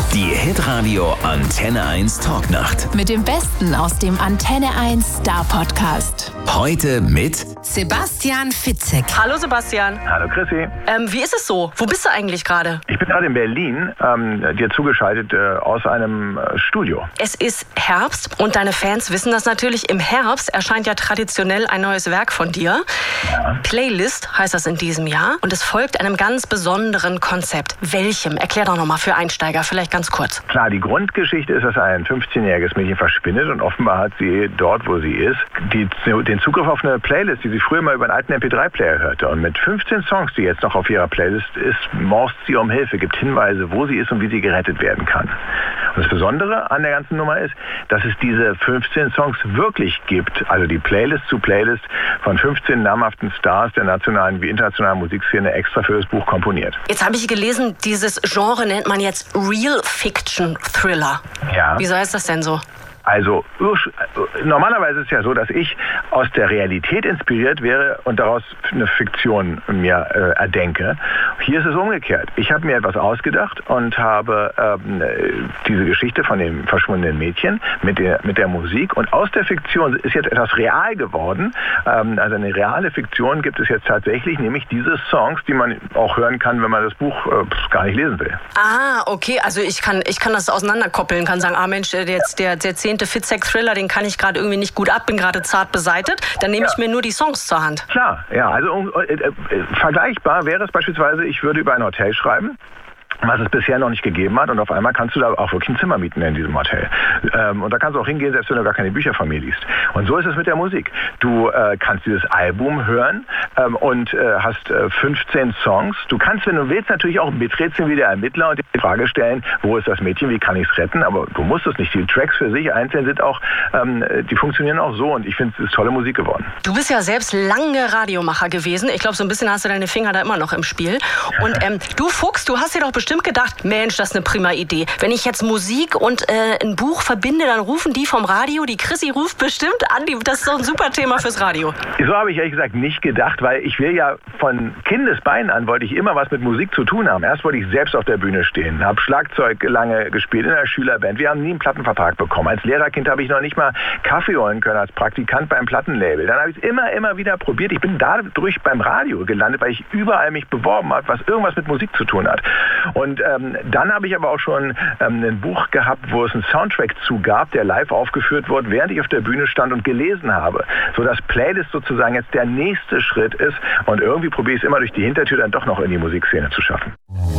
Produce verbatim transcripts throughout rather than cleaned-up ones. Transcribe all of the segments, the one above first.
Die Hitradio Antenne eins Talknacht. Mit dem Besten aus dem Antenne eins Star Podcast. Heute mit Sebastian Fitzek. Hallo Sebastian. Hallo Chrissy. Ähm, wie ist es so? Wo bist du eigentlich gerade? Ich bin gerade in Berlin, ähm, dir zugeschaltet äh, aus einem äh, Studio. Es ist Herbst und deine Fans wissen das natürlich. Im Herbst erscheint ja traditionell ein neues Werk von dir. Ja. Playlist heißt das in diesem Jahr. Und es folgt einem ganz besonderen Konzept. Welchem? Erklär doch nochmal für Einsteiger, vielleicht ganz kurz. Klar, die Grundgeschichte ist, dass ein fünfzehnjähriges Mädchen verschwindet und offenbar hat sie dort, wo sie ist, die, den Zugriff auf eine Playlist, die sie früher mal über einen alten M P drei Player hörte. Und mit fünfzehn Songs, die jetzt noch auf ihrer Playlist ist, morst sie um Hilfe, gibt Hinweise, wo sie ist und wie sie gerettet werden kann. Und das Besondere an der ganzen Nummer ist, dass es diese fünfzehn Songs wirklich gibt, also die Playlist zu Playlist von fünfzehn namhaften Stars der nationalen wie internationalen Musikszene extra für das Buch komponiert. Jetzt habe ich gelesen, dieses Genre nennt man jetzt Real Fiction Thriller. Ja. Wieso heißt das denn so? Also normalerweise ist es ja so, dass ich aus der Realität inspiriert wäre und daraus eine Fiktion mir äh, erdenke. Hier ist es umgekehrt. Ich habe mir etwas ausgedacht und habe ähm, diese Geschichte von dem verschwundenen Mädchen mit der, mit der Musik, und aus der Fiktion ist jetzt etwas real geworden. Ähm, also eine reale Fiktion gibt es jetzt tatsächlich, nämlich diese Songs, die man auch hören kann, wenn man das Buch äh, gar nicht lesen will. Ah, okay. Also ich kann, ich kann das auseinanderkoppeln, kann sagen, ah Mensch, jetzt der, der zehnte Fitzek-Thriller, den kann ich gerade irgendwie nicht gut ab, bin gerade zart beseitet, dann nehme ich mir nur die Songs zur Hand. Klar, ja, also äh, äh, vergleichbar wäre es beispielsweise, ich würde über ein Hotel schreiben, was es bisher noch nicht gegeben hat, und auf einmal kannst du da auch wirklich ein Zimmer mieten in diesem Hotel. Ähm, und da kannst du auch hingehen, selbst wenn du gar keine Bücher von mir liest. Und so ist es mit der Musik. Du äh, kannst dieses Album hören ähm, und äh, hast äh, fünfzehn Songs. Du kannst, wenn du willst, natürlich auch miträtseln wie der Ermittler und die Frage stellen, wo ist das Mädchen, wie kann ich es retten? Aber du musst es nicht. Die Tracks für sich einzeln sind auch, ähm, die funktionieren auch so, und ich finde, es ist tolle Musik geworden. Du bist ja selbst lange Radiomacher gewesen. Ich glaube, so ein bisschen hast du deine Finger da immer noch im Spiel. Und ähm, du Fuchs, du hast dir doch bestimmt gedacht, Mensch, das ist eine prima Idee. Wenn ich jetzt Musik und äh, ein Buch verbinde, dann rufen die vom Radio, die Chrissy ruft bestimmt an, die, das ist so ein super Thema fürs Radio. So habe ich ehrlich gesagt nicht gedacht, weil ich will ja von Kindesbeinen an, wollte ich immer was mit Musik zu tun haben. Erst wollte ich selbst auf der Bühne stehen, habe Schlagzeug lange gespielt in der Schülerband. Wir haben nie einen Plattenvertrag bekommen. Als Lehrerkind habe ich noch nicht mal Kaffee holen können als Praktikant beim Plattenlabel. Dann habe ich es immer, immer wieder probiert. Ich bin dadurch beim Radio gelandet, weil ich überall mich beworben habe, was irgendwas mit Musik zu tun hat. Und ähm, dann habe ich aber auch schon ähm, ein Buch gehabt, wo es einen Soundtrack zu gab, der live aufgeführt wurde, während ich auf der Bühne stand und gelesen habe. Sodass Playlist sozusagen jetzt der nächste Schritt ist, und irgendwie probiere ich es immer durch die Hintertür dann doch noch in die Musikszene zu schaffen.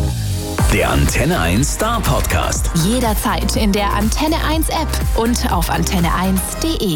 der Antenne eins Star Podcast. Jederzeit in der Antenne eins App und auf antenne eins punkt de.